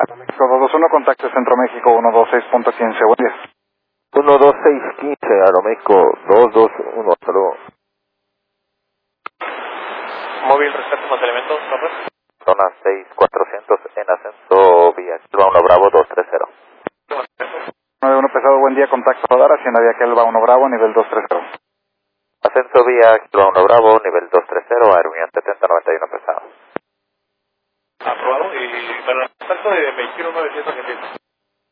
México 221, contacto Centro México 126.15, buen día. 12615, Aeroméxico 221, hasta luego. Móvil, rescate más elementos, ¿corre? Zona 6400 en ascenso vía Kilva 1 Bravo 230. 91 pesado, buen día, contacto radar, Hacienda Vía Kelva 1 Bravo, nivel 230. Ascenso vía Kilva 1 Bravo, nivel 230, Aeromillón 7091 pesado. Aprobado, y para el contacto de 21900 Argentina.